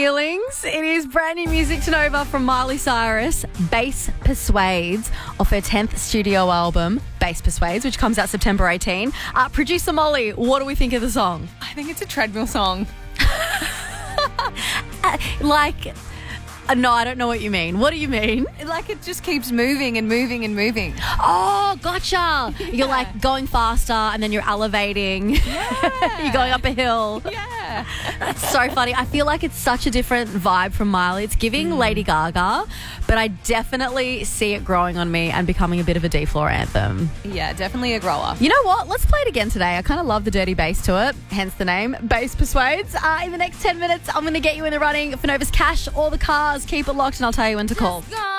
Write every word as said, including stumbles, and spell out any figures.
feelings. It is brand new music to Nova from Miley Cyrus. Bass Persuades off her tenth studio album, Bass Persuades, which comes out September eighteenth. Uh, Producer Molly, what do we think of the song? I think it's a treadmill song. uh, like... Uh, no, I don't know what you mean. What do you mean? Like it just keeps moving and moving and moving. Oh, gotcha. Yeah. You're like going faster and then you're elevating. Yeah. You're going up a hill. Yeah. That's so funny. I feel like it's such a different vibe from Miley. It's giving mm. Lady Gaga, but I definitely see it growing on me and becoming a bit of a D-floor anthem. Yeah, definitely a grower. You know what? Let's play it again today. I kind of love the dirty bass to it, hence the name, Bass Persuades. Uh, in the next ten minutes, I'm going to get you in the running for Nova's cash or the cars. Keep it locked and I'll tell you when to call.